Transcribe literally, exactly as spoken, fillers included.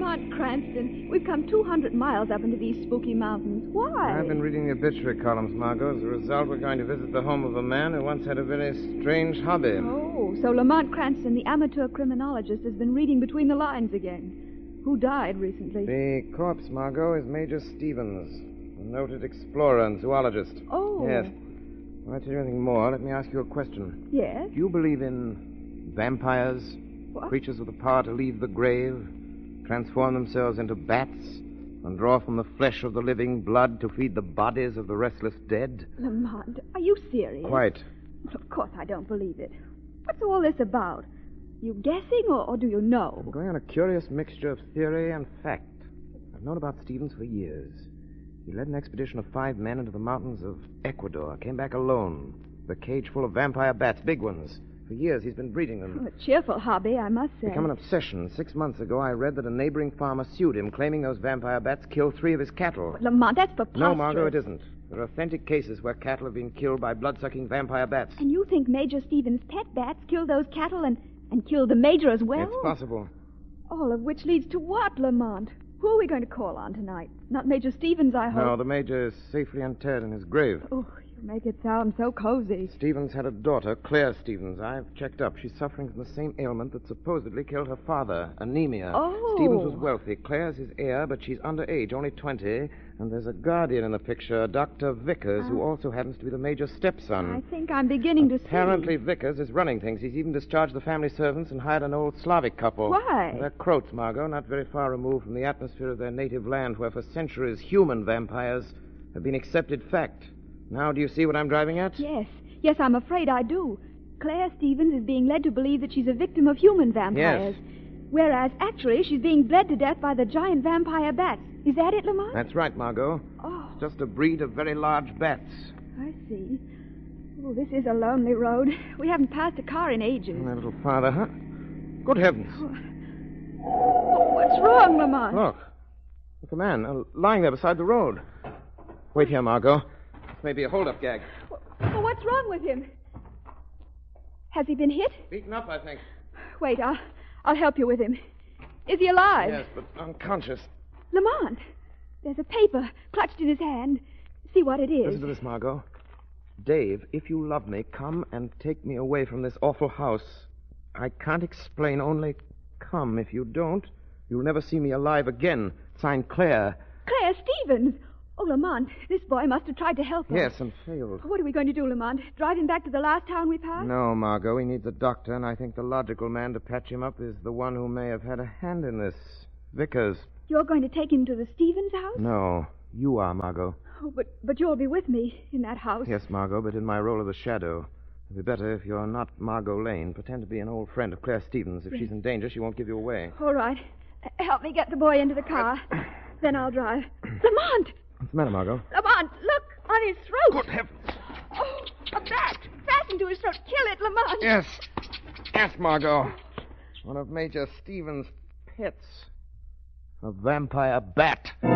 Lamont Cranston, we've come two hundred miles up into these spooky mountains. Why? I've been reading the obituary columns, Margot. As a result, we're going to visit the home of a man who once had a very strange hobby. Oh, so Lamont Cranston, the amateur criminologist, has been reading between the lines again. Who died recently? The corpse, Margot, is Major Stevens, a noted explorer and zoologist. Oh. Yes. Before I tell you anything more, let me ask you a question. Yes? Do you believe in vampires? What? Creatures with the power to leave the grave, transform themselves into bats, and draw from the flesh of the living blood to feed the bodies of the restless dead? Lamont, are you serious? Quite. Of course I don't believe it. What's all this about? You guessing, or, or do you know? I'm going on a curious mixture of theory and fact. I've known about Stevens for years. He led an expedition of five men into the mountains of Ecuador, came back alone, with a cage full of vampire bats, big ones. For years, he's been breeding them. A cheerful hobby, I must say. Become an obsession. Six months ago, I read that a neighboring farmer sued him, claiming those vampire bats killed three of his cattle. But Lamont, that's preposterous. No, Margot, it isn't. There are authentic cases where cattle have been killed by blood-sucking vampire bats. And you think Major Stevens' pet bats killed those cattle and, and killed the Major as well? It's possible. All of which leads to what, Lamont? Who are we going to call on tonight? Not Major Stevens, I hope. No, the Major is safely interred in his grave. Oh, you make it sound so cozy. Stevens had a daughter, Claire Stevens. I've checked up. She's suffering from the same ailment that supposedly killed her father, anemia. Oh. Stevens was wealthy. Claire's his heir, but she's underage, only twenty. And there's a guardian in the picture, Doctor Vickers, uh, who also happens to be the Major's stepson. I think I'm beginning to see. Apparently, Vickers is running things. He's even discharged the family servants and hired an old Slavic couple. Why? They're Croats, Margot, not very far removed from the atmosphere of their native land, where for centuries human vampires have been accepted fact. Now, do you see what I'm driving at? Yes. Yes, I'm afraid I do. Claire Stevens is being led to believe that she's a victim of human vampires. Yes. Whereas, actually, she's being bled to death by the giant vampire bats. Is that it, Lamont? That's right, Margot. Oh. Just a breed of very large bats. I see. Oh, this is a lonely road. We haven't passed a car in ages. A little farther, huh? Good heavens. Oh, what's wrong, Lamont? Look. Look, a man uh, lying there beside the road. Wait here, Margot. This may be a hold-up gag. Oh, what's wrong with him? Has he been hit? Beaten up, I think. Wait, I'll, I'll help you with him. Is he alive? Yes, but unconscious. Lamont, there's a paper clutched in his hand. See what it is. Listen to this, Margot. Dave, if you love me, come and take me away from this awful house. I can't explain, only come. If you don't, you'll never see me alive again. Signed, Claire. Claire Stevens? Oh, Lamont, this boy must have tried to help us. Yes, and failed. What are we going to do, Lamont? Drive him back to the last town we passed? No, Margot, he needs a doctor, and I think the logical man to patch him up is the one who may have had a hand in this. Vickers. You're going to take him to the Stevens house? No, you are, Margot. Oh, but, but you'll be with me in that house. Yes, Margot, but in my role of the shadow. It'd be better if you're not Margot Lane. Pretend to be an old friend of Claire Stevens. If yes. she's in danger, she won't give you away. All right. Help me get the boy into the car. Then I'll drive. Lamont! What's the matter, Margot? Lamont, look! On his throat! Good heavens! Oh, a bat! Fastened to his throat. Kill it, Lamont! Yes. Yes, Margot. One of Major Stevens' pets. A vampire bat.